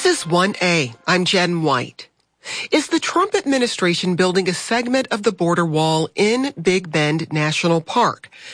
This is 1A. I'm Jen White. Is the Trump administration building a segment of the border wall in Big Bend National Park?